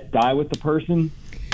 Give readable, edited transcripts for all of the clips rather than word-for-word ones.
die with the person.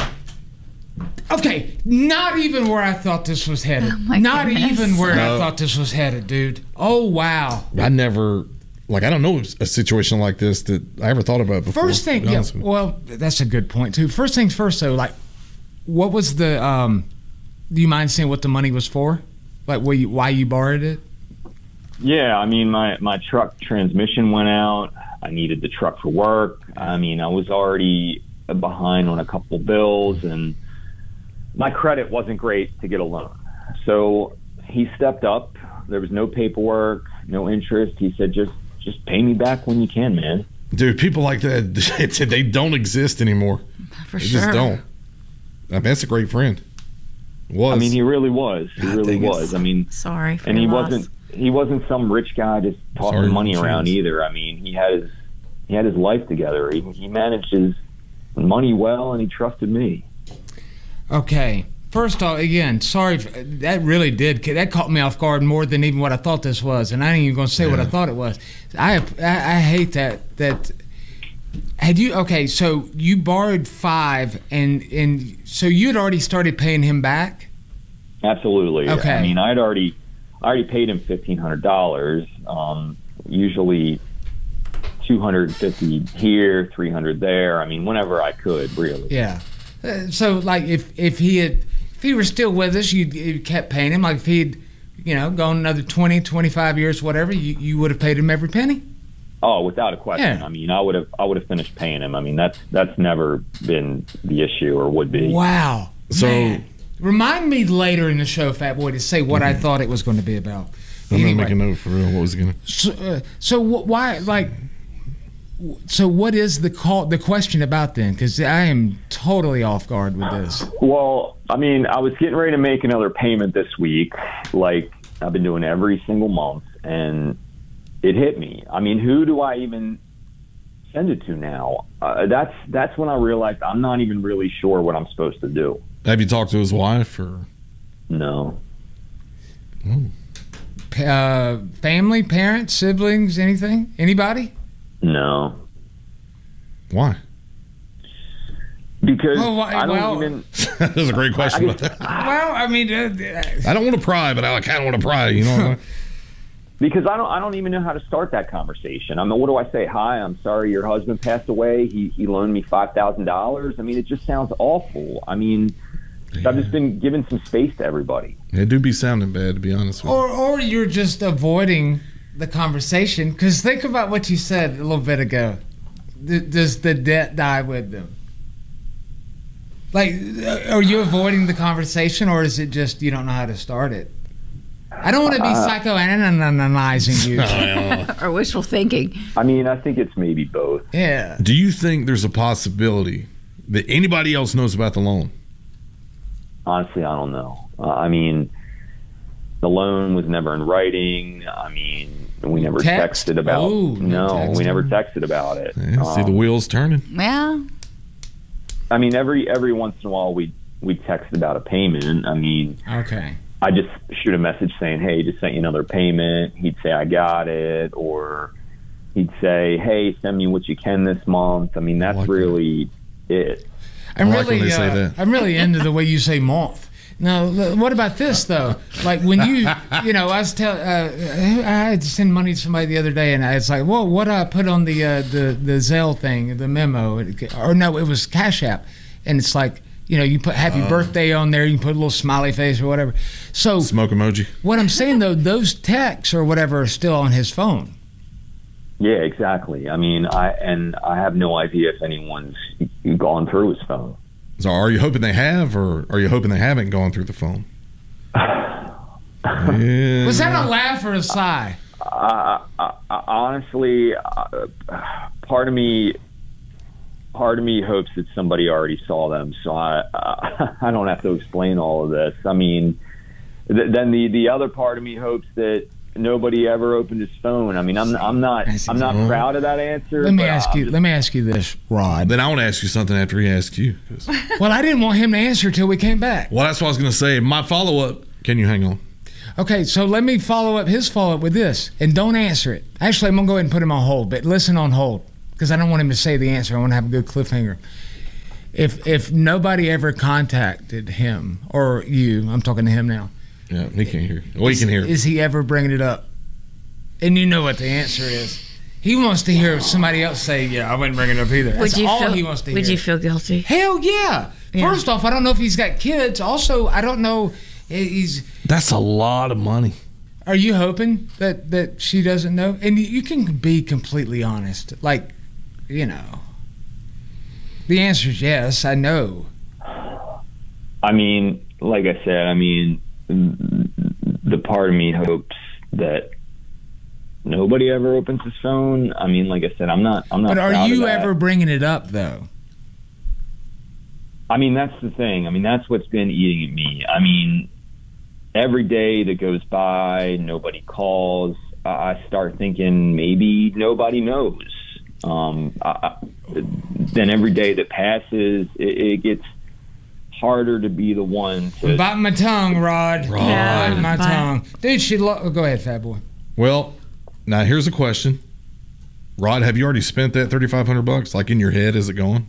Okay, not even where I thought this was headed. Oh not goodness. even where I thought this was headed, dude. Oh, wow. I never, I don't know a situation like this that I ever thought about before. First thing, well, that's a good point, too. First things first, though, what was the, do you mind saying what the money was for? Why you borrowed it? Yeah, I mean, my truck transmission went out. I needed the truck for work. I mean, I was already behind on a couple bills, and my credit wasn't great to get a loan. So he stepped up. There was no paperwork, no interest. He said, just pay me back when you can, man. Dude, people like that, they don't exist anymore. For they sure. just don't. I mean, that's a great friend. Was. I mean, he really was. He really was. I mean, sorry for and your loss. he wasn't some rich guy just tossing money around either. I mean, he had his life together. He managed his money well, and he trusted me. Okay. First off, again, sorry. That really that caught me off guard more than even what I thought this was, and I ain't even going to say what I thought it was. I hate that. That had you okay? So you borrowed $5, and so you had already started paying him back. Absolutely. Okay. I mean, I already paid him $1,500. Usually $250 here, $300 there. I mean, whenever I could, really. Yeah. So, if he were still with us, you kept paying him. Like if he'd, gone another 20, 25 years, whatever, you would have paid him every penny. Oh, without a question. Yeah. I mean, I would have finished paying him. I mean, that's never been the issue or would be. Wow. So, man. Remind me later in the show, Fat Boy, to say what I thought it was going to be about. I'm going to make a note for real. What was it going to? So why, so what is the question about then? Because I am totally off guard with this. Well, I mean, I was getting ready to make another payment this week, like I've been doing every single month, and it hit me. I mean, who do I even send it to now? That's when I realized I'm not even really sure what I'm supposed to do. Have you talked to his wife or? No. Family, parents, siblings, anything? Anybody? No. Why? Because I don't even. That was a great question. I mean, I don't want to pry, but I kind of want to pry. You know. Because I don't even know how to start that conversation. I mean, what do I say? Hi, I'm sorry your husband passed away. He loaned me $5,000. I mean, it just sounds awful. I mean, I've just been giving some space to everybody. It do be sounding bad, to be honest with you. Or you're just avoiding the conversation. Because think about what you said a little bit ago. Does the debt die with them? Are you avoiding the conversation, or is it just you don't know how to start it? I don't want to be psychoanalyzing you. Or wishful thinking. I mean, I think it's maybe both. Yeah. Do you think there's a possibility that anybody else knows about the loan? Honestly, I don't know. I mean, the loan was never in writing. I mean, we never texted about it. No, we never texted about it. Yeah, see the wheels turning. Well, I mean, every once in a while we text about a payment. I mean, okay. I just shoot a message saying, hey, just sent you another payment. He'd say, I got it. Or he'd say, hey, send me what you can this month. I mean, that's really it. I'm really into the way you say month. Now, what about this, though? Like when I was I had to send money to somebody the other day, and it's like, well, what I put on the Zelle thing, the memo, or no, it was Cash App, and it's like, you put happy birthday on there, you can put a little smiley face or whatever. So smoke emoji. What I'm saying, though, those texts or whatever are still on his phone. Yeah, exactly. I mean, I have no idea if anyone's gone through his phone. So are you hoping they have, or are you hoping they haven't gone through the phone? Yeah. Was that a laugh or a sigh? Honestly, part of me hopes that somebody already saw them, so I don't have to explain all of this. I mean, then the other part of me hopes that nobody ever opened his phone. I mean, I'm not proud of that answer. Let me ask you this, Rod. Then I want to ask you something after he asks you. Well, I didn't want him to answer till we came back. Well, that's what I was going to say. My follow-up. Can you hang on? Okay, so let me follow up his follow-up with this, and don't answer it. Actually, I'm going to go ahead and put him on hold, but listen on hold, because I don't want him to say the answer. I want to have a good cliffhanger. if nobody ever contacted him or you, I'm talking to him now. Yeah, he can't hear. Well, he can hear. Is he ever bringing it up? And you know what the answer is. He wants to hear somebody else say, "Yeah, I wouldn't bring it up either." That's all he wants to hear. Would you feel guilty? Hell yeah. First off, I don't know if he's got kids. Also, I don't know. That's a lot of money. Are you hoping that she doesn't know? And you can be completely honest. Like, you know, the answer is yes. I know. I mean, like I said, I mean, the part of me hopes that nobody ever opens his phone. I mean, like I said, I'm not. But are you ever bringing it up though? I mean, that's the thing. I mean, that's what's been eating at me. I mean, every day that goes by, nobody calls. I start thinking maybe nobody knows. Then every day that passes, it gets harder to be the one to. I'm biting my tongue, Rod. Yeah, my tongue, dude. Go ahead, fat boy. Well, now here's a question, Rod. Have you already spent that $3,500? Like in your head, is it going?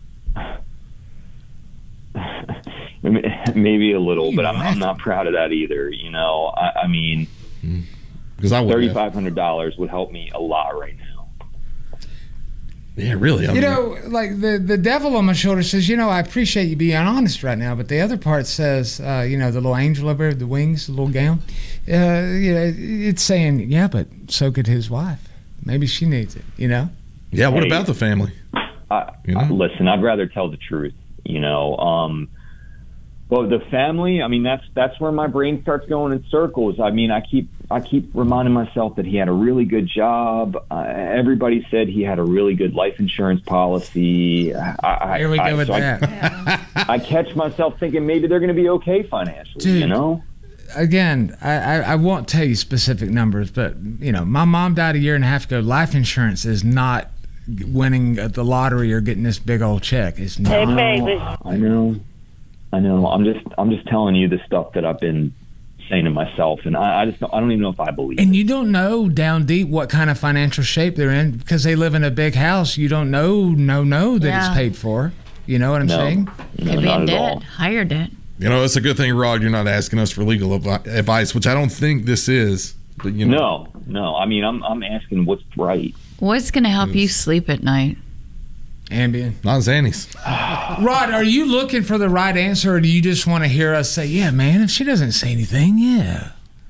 Maybe a little, but I'm not proud of that either. You know, I mean, because $3,500 would help me a lot right now. Yeah, really. You know, like the devil on my shoulder says, you know, I appreciate you being honest right now, but the other part says, you know, the little angel over the wings, the little gown, you know, it's saying, yeah, but so could his wife. Maybe she needs it, you know? Yeah, what about the family? Listen, I'd rather tell the truth, you know. Well, the family, I mean, that's where my brain starts going in circles. I mean, I keep reminding myself that he had a really good job. Everybody said he had a really good life insurance policy. Here we go with that. I catch myself thinking maybe they're going to be okay financially, dude, you know? Again, I won't tell you specific numbers, but, you know, my mom died a year and a half ago. Life insurance is not winning the lottery or getting this big old check. It's not. Hey, baby. I know. I'm just telling you the stuff that I've been saying to myself, and I don't even know if I believe. And you don't know down deep what kind of financial shape they're in because they live in a big house. You don't know that it's paid for. You know what I'm saying? Could be in debt, higher debt. You know, it's a good thing, Rod, you're not asking us for legal advice, which I don't think this is. But you know, no. I mean, I'm asking what's right. What's going to help you sleep at night? Ambien. Not Xannies. Rod, are you looking for the right answer, or do you just want to hear us say, yeah, man, if she doesn't say anything, yeah.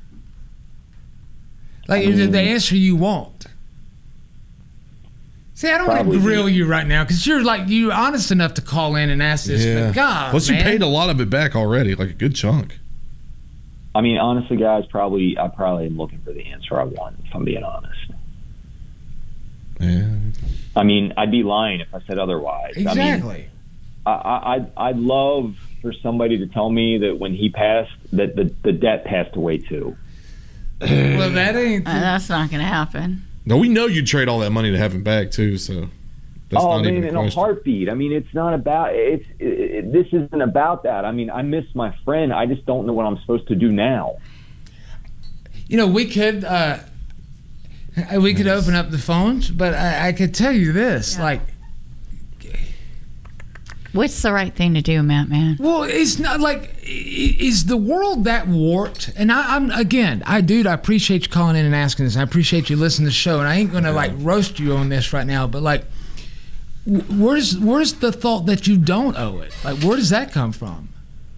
Like, the answer you want. See, I don't want to grill you right now because you're honest enough to call in and ask this. Yeah. But God, plus, you paid a lot of it back already, like a good chunk. I mean, honestly, guys, I probably am looking for the answer I want, if I'm being honest. Yeah. I mean, I'd be lying if I said otherwise. Exactly. I mean, I'd love for somebody to tell me that when he passed, that the debt passed away too. Well, that ain't. That's not going to happen. No, we know you'd trade all that money to have him back too. So. That's not even in a heartbeat. I mean, it's not about. This isn't about that. I mean, I miss my friend. I just don't know what I'm supposed to do now. You know, we could open up the phones, but I could tell you this, like. What's the right thing to do, Matt, man? Well, it's not like, is the world that warped? And I appreciate you calling in and asking this. I appreciate you listening to the show, and I ain't going to, like, roast you on this right now, but, like, where's the thought that you don't owe it? Like, where does that come from?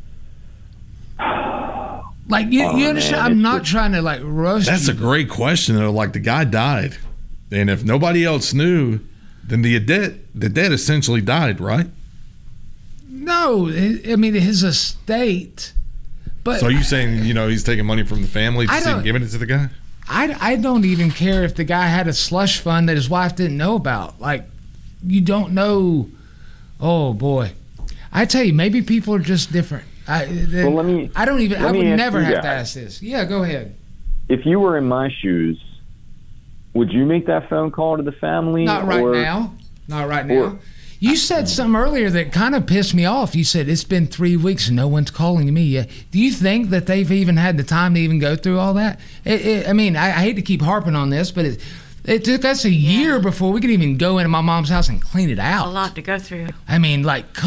Like, you understand? I'm not trying to, like, roast you. That's a great question, though. Like, the guy died, and if nobody else knew, then the debt essentially died, right? No, I mean, his estate. But so are you saying, he's taking money from the family just even giving it to the guy? I don't even care if the guy had a slush fund that his wife didn't know about. Like, you don't know. Oh, boy. I tell you, maybe people are just different. I would never have to ask this. Yeah, go ahead. If you were in my shoes, would you make that phone call to the family? Not right now. Not right now. You said something earlier that kind of pissed me off. You said it's been 3 weeks and no one's calling me yet. Do you think that they've even had the time to even go through all that? I mean, I hate to keep harping on this, but it took us a year before we could even go into my mom's house and clean it out. A lot to go through. I mean, like,